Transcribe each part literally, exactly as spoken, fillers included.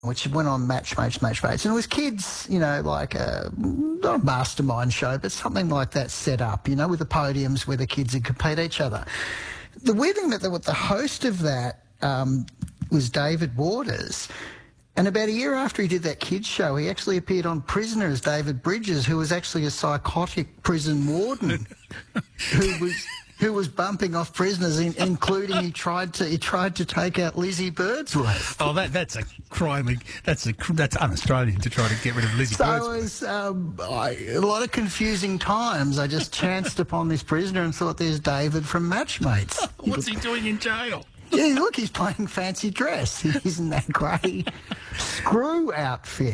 which went on Match Mates, Match Mates. And it was kids, you know, like a, not a mastermind show, but something like that set up, you know, with the podiums where the kids would compete each other. The weird thing that the, the host of that um, was David Waters. And about a year after he did that kids show, he actually appeared on Prisoner as David Bridges, who was actually a psychotic prison warden who was... who was bumping off prisoners, in, including he tried to he tried to take out Lizzie Birdsworth. Oh, that that's a crime. That's a that's un-Australian to try to get rid of Lizzie so Birdsworth. So it was um, I, a lot of confusing times. I just chanced upon this prisoner and thought, "There's David from Matchmates." What's he doing in jail? Yeah, look, he's playing fancy dress. He's in that grey screw outfit.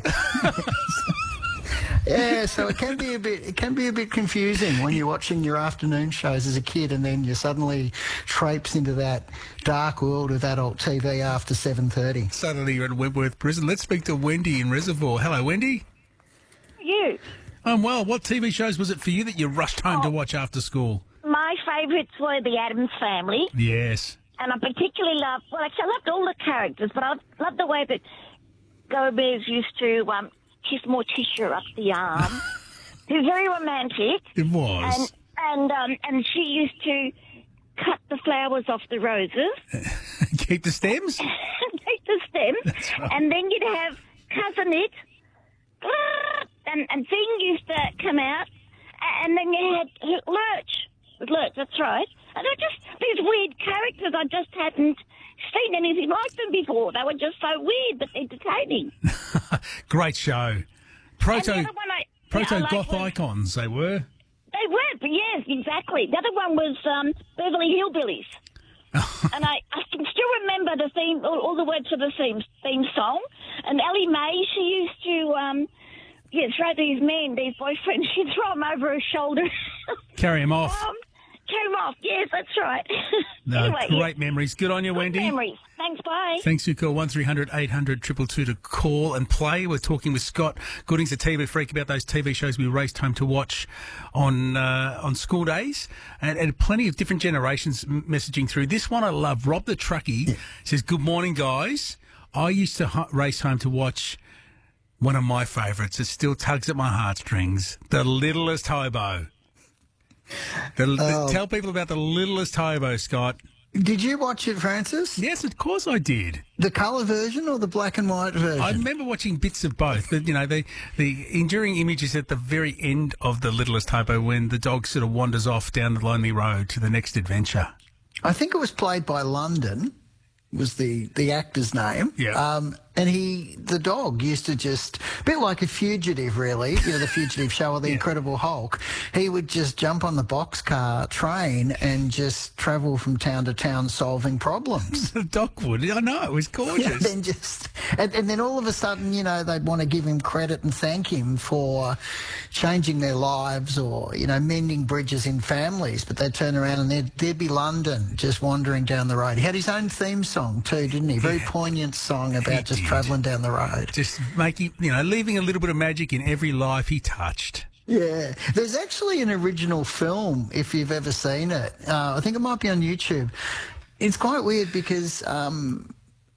Yeah, so it can be a bit it can be a bit confusing when you're watching your afternoon shows as a kid and then you suddenly traipse into that dark world of adult T V after seven thirty. Suddenly you're at Wentworth Prison. Let's speak to Wendy in Reservoir. Hello, Wendy. You. Um, well, what T V shows was it for you that you rushed home oh, to watch after school? My favourites were the Addams Family. Yes. And I particularly loved, well, actually I loved all the characters, but I loved the way that Gomez used to... Um, kiss Morticia up the arm. It was very romantic. It was. And and um, and she used to cut the flowers off the roses. Keep the stems? Keep the stems. Right. And then you'd have Cousin It. And, and Thing used to come out. And then you had Lurch. Lurch, that's right. And they were just these weird characters I just hadn't seen anything like them before. They were just so weird but entertaining. Great show. Proto, I, proto yeah, goth like icons, they were. They were, but yes, exactly. The other one was um, Beverly Hillbillies. And I, I can still remember the theme, all, all the words of the theme, theme song. And Ellie Mae, she used to... Um, Yeah, throw these men, these boyfriends, she'd throw them over her shoulder. Carry them off. Um, carry them off, yes, that's right. No, anyway, great yes. memories. Good on you, Good Wendy. memories. Thanks, bye. Thanks for your call. one three hundred eight hundred two two two to call and play. We're talking with Scott Goodings, a T V freak, about those T V shows we raced home to watch on uh, on school days. And, and plenty of different generations m- messaging through. This one I love. Rob the Truckie yeah. says, good morning, guys. I used to h- race home to watch... one of my favourites. It still tugs at my heartstrings. The Littlest Hobo. The, oh. the, tell people about The Littlest Hobo, Scott. Did you watch it, Francis? Yes, of course I did. The colour version or the black and white version? I remember watching bits of both. But, you know, the, the enduring image is at the very end of The Littlest Hobo when the dog sort of wanders off down the lonely road to the next adventure. I think it was played by London. Was the, the actor's name. Yeah. Um, and he, the dog used to just, a bit like a fugitive, really, you know, the Fugitive show or the yeah. Incredible Hulk. He would just jump on the boxcar train and just travel from town to town solving problems. The dog would. I know, it was gorgeous. Yeah, then just, and, and then all of a sudden, you know, they'd want to give him credit and thank him for changing their lives or, you know, mending bridges in families. But they'd turn around and there'd, there'd be London just wandering down the road. He had his own theme song too, didn't he? Very yeah. poignant song about he just did. travelling down the road. Just making, you know, leaving a little bit of magic in every life he touched. Yeah. There's actually an original film, if you've ever seen it. Uh, I think it might be on YouTube. It's quite weird because um,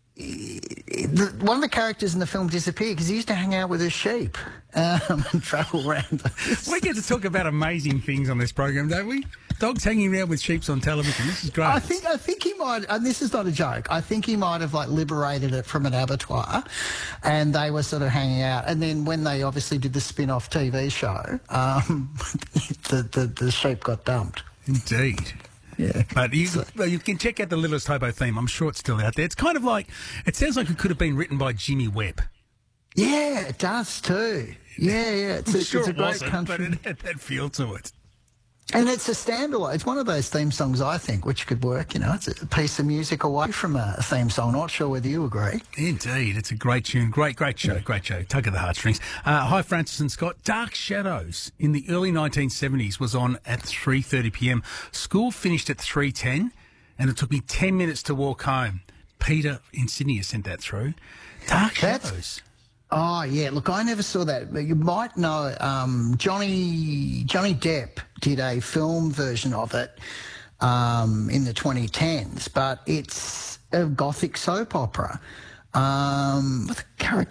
the, one of the characters in the film disappeared because he used to hang out with his sheep um, and travel around. We get to talk about amazing things on this program, don't we? Dogs hanging around with sheep on television. This is great. I think I think he might, and this is not a joke, I think he might have like liberated it from an abattoir and they were sort of hanging out. And then when they obviously did the spin-off T V show, um, the, the, the sheep got dumped. Indeed. Yeah. But you, well, you can check out the Littlest Hobo theme. I'm sure it's still out there. It's kind of like, it sounds like it could have been written by Jimmy Webb. Yeah, it does too. Yeah, yeah. It's, I'm a, sure it's a it great wasn't, country. but it had that feel to it. And it's a standalone. It's one of those theme songs, I think, which could work. You know, it's a piece of music away from a theme song. Not sure whether you agree. Indeed. It's a great tune. Great, great show. Yeah. Great show. Tug of the heartstrings. Uh, hi, Francis and Scott. Dark Shadows in the early nineteen seventies was on at three thirty p m. School finished at three ten, and it took me ten minutes to walk home. Peter in Sydney has sent that through. Dark That's- Shadows. Oh, yeah. Look, I never saw that. But you might know um, Johnny Johnny Depp did a film version of it um, in the twenty tens, but it's a gothic soap opera. Um, with a character